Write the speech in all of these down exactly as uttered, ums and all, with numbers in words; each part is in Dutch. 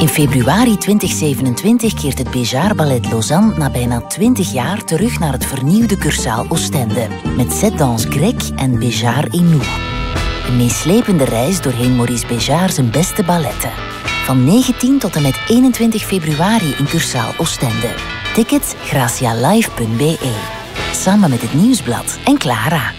februari twintig zevenentwintig keert het Béjart Ballet Lausanne na bijna twintig jaar terug naar het vernieuwde Cursaal Oostende. Met Zet-Danse Grec en Béjart et Nous. Een meeslepende reis doorheen Maurice Béjart zijn beste balletten. Van negentien tot en met eenentwintig februari in Cursaal Oostende. Tickets gracialive punt b e. Samen met het Nieuwsblad en Clara.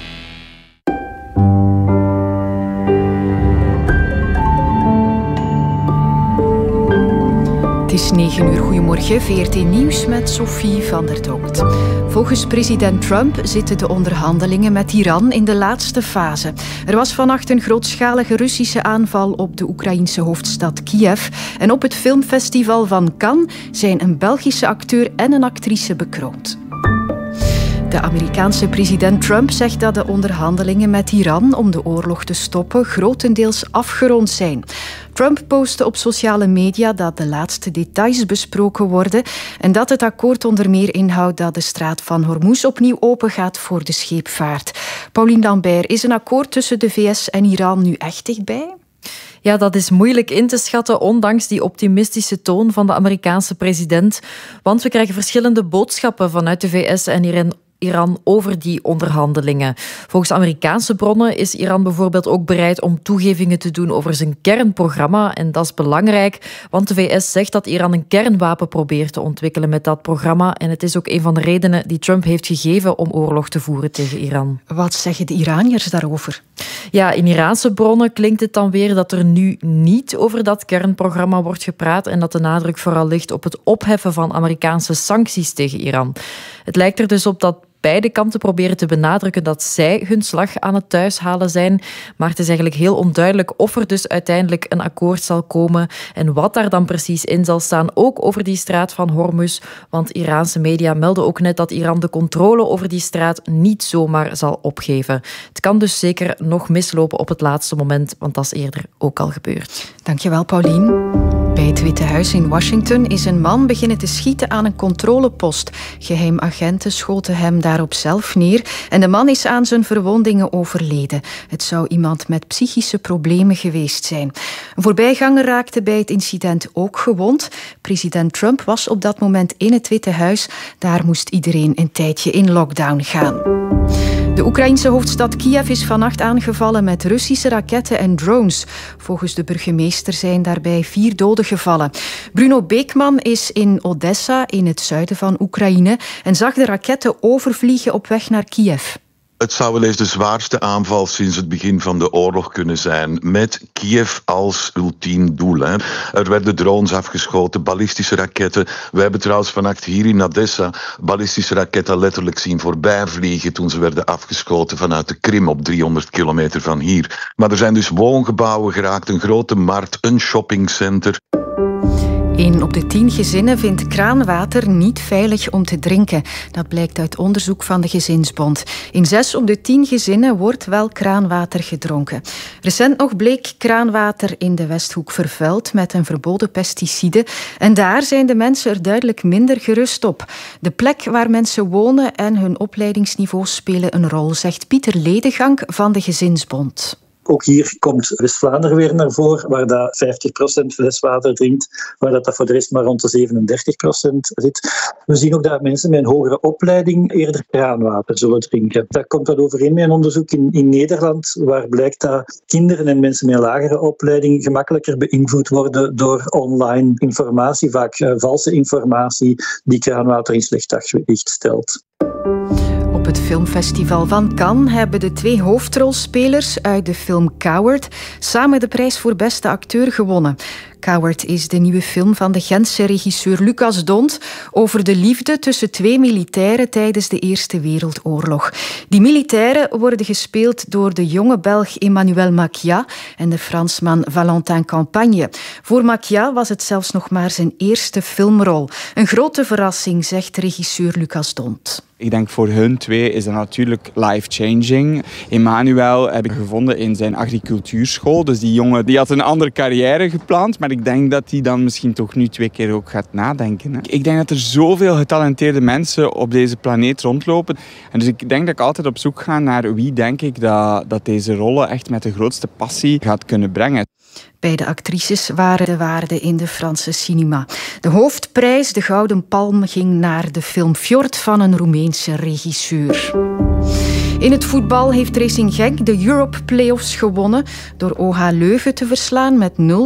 Het is negen uur. Goedemorgen. V R T Nieuws met Sophie van der Dokt. Volgens president Trump zitten de onderhandelingen met Iran in de laatste fase. Er was vannacht een grootschalige Russische aanval op de Oekraïense hoofdstad Kiev. En op het filmfestival van Cannes zijn een Belgische acteur en een actrice bekroond. De Amerikaanse president Trump zegt dat de onderhandelingen met Iran om de oorlog te stoppen grotendeels afgerond zijn. Trump postte op sociale media dat de laatste details besproken worden en dat het akkoord onder meer inhoudt dat de straat van Hormuz opnieuw opengaat voor de scheepvaart. Pauline Lambert, is een akkoord tussen de V S en Iran nu echt dichtbij? Ja, dat is moeilijk in te schatten, ondanks die optimistische toon van de Amerikaanse president. Want we krijgen verschillende boodschappen vanuit de V S en Iran Iran over die onderhandelingen. Volgens Amerikaanse bronnen is Iran bijvoorbeeld ook bereid om toegevingen te doen over zijn kernprogramma. En dat is belangrijk, want de V S zegt dat Iran een kernwapen probeert te ontwikkelen met dat programma. En het is ook een van de redenen die Trump heeft gegeven om oorlog te voeren tegen Iran. Wat zeggen de Iraniërs daarover? Ja, in Iraanse bronnen klinkt het dan weer dat er nu niet over dat kernprogramma wordt gepraat en dat de nadruk vooral ligt op het opheffen van Amerikaanse sancties tegen Iran. Het lijkt er dus op dat beide kanten proberen te benadrukken dat zij hun slag aan het thuishalen zijn. Maar het is eigenlijk heel onduidelijk of er dus uiteindelijk een akkoord zal komen en wat daar dan precies in zal staan, ook over die straat van Hormuz. Want Iraanse media melden ook net dat Iran de controle over die straat niet zomaar zal opgeven. Het kan dus zeker nog mislopen op het laatste moment, want dat is eerder ook al gebeurd. Dankjewel, Pauline. Bij het Witte Huis in Washington is een man beginnen te schieten aan een controlepost. Geheimagenten schoten hem daarop zelf neer en de man is aan zijn verwondingen overleden. Het zou iemand met psychische problemen geweest zijn. Een voorbijganger raakte bij het incident ook gewond. President Trump was op dat moment in het Witte Huis. Daar moest iedereen een tijdje in lockdown gaan. De Oekraïense hoofdstad Kiev is vannacht aangevallen met Russische raketten en drones. Volgens de burgemeester zijn daarbij vier doden gevallen. Bruno Beekman is in Odessa, in het zuiden van Oekraïne, en zag de raketten overvliegen op weg naar Kiev. Het zou wel eens de zwaarste aanval sinds het begin van de oorlog kunnen zijn, met Kiev als ultiem doel. Hè. Er werden drones afgeschoten, ballistische raketten. We hebben trouwens vannacht hier in Odessa ballistische raketten letterlijk zien voorbijvliegen toen ze werden afgeschoten vanuit de Krim op driehonderd kilometer van hier. Maar er zijn dus woongebouwen geraakt, een grote markt, een shoppingcenter. Een op de tien gezinnen vindt kraanwater niet veilig om te drinken. Dat blijkt uit onderzoek van de Gezinsbond. In zes op de tien gezinnen wordt wel kraanwater gedronken. Recent nog bleek kraanwater in de Westhoek vervuild met een verboden pesticide. En daar zijn de mensen er duidelijk minder gerust op. De plek waar mensen wonen en hun opleidingsniveau spelen een rol, zegt Pieter Ledegank van de Gezinsbond. Ook hier komt West-Vlaanderen weer naar voren, waar dat vijftig procent fleswater drinkt, waar dat, dat voor de rest maar rond de zevenendertig procent zit. We zien ook dat mensen met een hogere opleiding eerder kraanwater zullen drinken. Dat komt dat overeen met een onderzoek in, in Nederland, waar blijkt dat kinderen en mensen met een lagere opleiding gemakkelijker beïnvloed worden door online informatie, vaak uh, valse informatie, die kraanwater in slecht daglicht stelt. Op het filmfestival van Cannes hebben de twee hoofdrolspelers uit de film Coward samen de prijs voor beste acteur gewonnen. Coward is de nieuwe film van de Gentse regisseur Lucas Dont over de liefde tussen twee militairen tijdens de Eerste Wereldoorlog. Die militairen worden gespeeld door de jonge Belg Emmanuel Maquia en de Fransman Valentin Campagne. Voor Maquia was het zelfs nog maar zijn eerste filmrol. Een grote verrassing, zegt regisseur Lucas Dont. Ik denk voor hun twee is dat natuurlijk life-changing. Emmanuel heb ik gevonden in zijn agricultuurschool. Dus die jongen die had een andere carrière gepland. Maar ik denk dat hij dan misschien toch nu twee keer ook gaat nadenken. Hè. Ik denk dat er zoveel getalenteerde mensen op deze planeet rondlopen. En dus ik denk dat ik altijd op zoek ga naar wie denk ik dat, dat deze rollen echt met de grootste passie gaat kunnen brengen. Beide actrices waren de waarde in de Franse cinema. De hoofdprijs, de Gouden Palm, ging naar de film Fjord van een Roemeense regisseur. In het voetbal heeft Racing Genk de Europe Playoffs gewonnen door O H Leuven te verslaan met nul